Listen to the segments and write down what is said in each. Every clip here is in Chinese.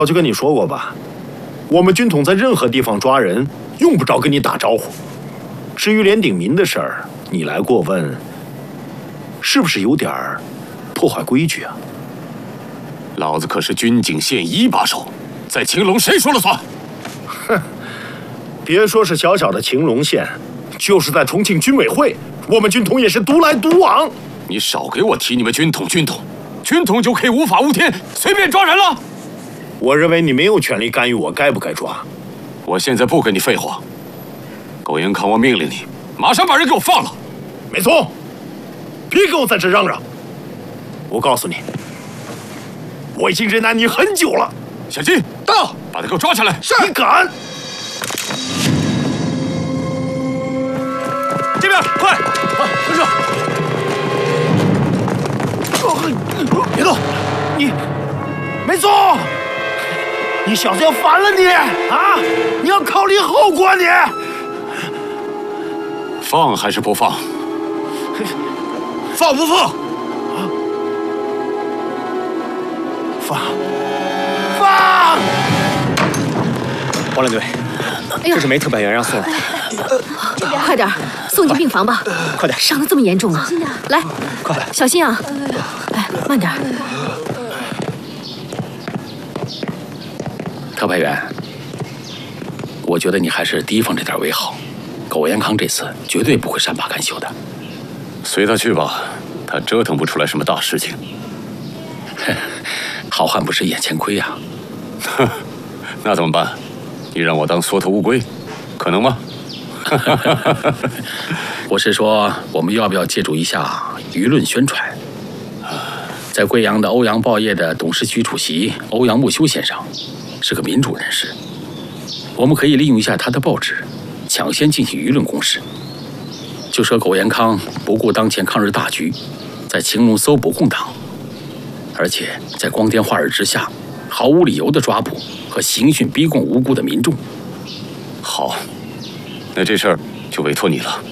早就跟你说过吧，我们军统在任何地方抓人，用不着跟你打招呼。至于连鼎民的事儿，你来过问，是不是有点破坏规矩啊？ 老子可是军警县一把手，在青龙谁说了算？ 哼，别说是小小的青龙县，就是在重庆军委会，我们军统也是独来独往。 你少给我提你们军统就可以无法无天，随便抓人了？ 我认为你没有权利干预我该不该抓。 我现在不跟你废话，苟延康，我命令你马上把人给我放了。 没错，别给我在这嚷嚷。我告诉你，我已经忍耐你很久了。 小金，到，把他给我抓起来。 是。你敢？ 这边，快，跟上。 别动！你，没错。你小子要反了你啊！你要考虑后果你。 放还是不放？ 放不放？啊！放！ 王连队，这是梅特派员让送来的。 快点，送进病房吧。 快点， 伤得这么严重啊！来， 快， 小心啊！哎，慢点。 特派员，我觉得你还是提防着点为好。苟延康这次绝对不会善罢甘休的。 随他去吧，他折腾不出来什么大事情。 好汉不吃眼前亏呀。 哼，那怎么办？你让我当缩头乌龟，可能吗？ 我是说，我们要不要借助一下舆论宣传？在贵阳的欧阳报业的董事局主席欧阳木修先生是个民主人士，我们可以利用一下他的报纸，抢先进行舆论攻势。就说苟延康不顾当前抗日大局，在青龙搜捕共党，而且在光天化日之下，毫无理由的抓捕和刑讯逼供无辜的民众。 好，那这事儿就委托你了。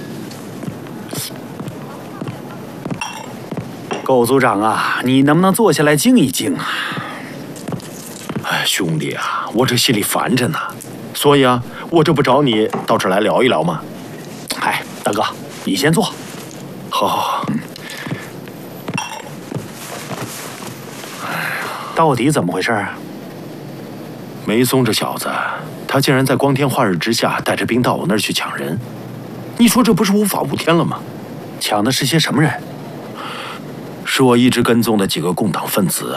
苟组长啊，你能不能坐下来静一静啊？ 哎，兄弟啊，我这心里烦着呢，所以啊，我这不找你到这儿来聊一聊吗？ 哎，大哥，你先坐。 好。 到底怎么回事啊？ 梅松这小子，他竟然在光天化日之下带着兵到我那儿去抢人，你说这不是无法无天了吗？ 抢的是些什么人？ 是我一直跟踪的几个共党分子。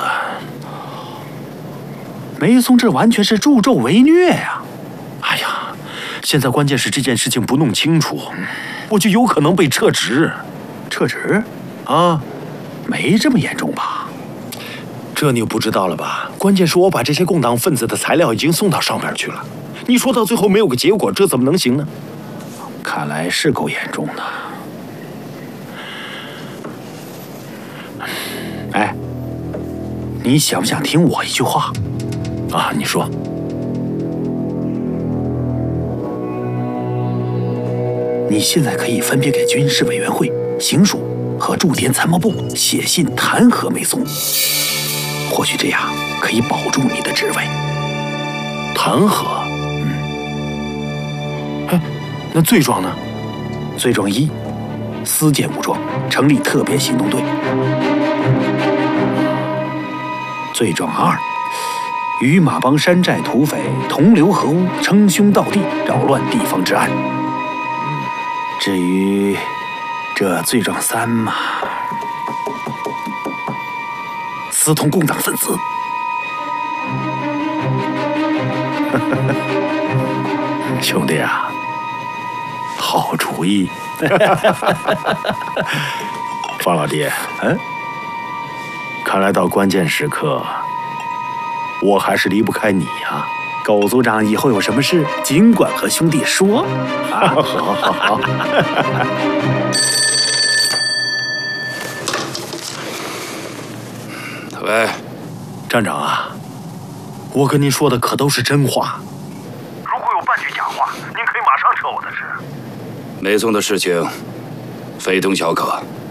梅松这完全是助纣为虐呀！ 哎呀，现在关键是这件事情不弄清楚，我就有可能被撤职。 撤职？ 啊， 没这么严重吧？ 这你就不知道了吧？关键是我把这些共党分子的材料已经送到上面去了，你说到最后没有个结果，这怎么能行呢？ 看来是够严重的。哎，你想不想听我一句话？ 啊，你说。 你现在可以分别给军事委员会、行署和驻滇参谋部写信弹劾梅松，或许这样可以保住你的职位。 弹劾？哎，那罪状呢？ 罪状一，私建武装，成立特别行动队。罪状二，与马帮山寨土匪同流合污，称兄道弟，扰乱地方治安。至于这罪状三嘛，私通共党分子。 兄弟啊，好主意。方老弟，看来到关键时刻，我还是离不开你呀。 苟组长以后有什么事，尽管和兄弟说。 好。 喂， 站长啊，我跟您说的可都是真话。 如果有半句假话，您可以马上撤我的职。 梅松的事情非同小可。